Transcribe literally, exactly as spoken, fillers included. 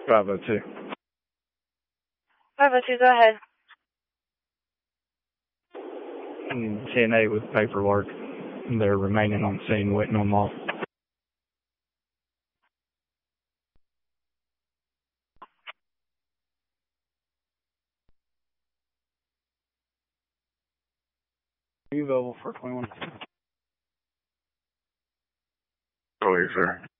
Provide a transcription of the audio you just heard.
five oh two. five oh two, go ahead. ten eight with paperwork. They're remaining on scene waiting on law. Are you available for twenty-one? Oh, yes, sir.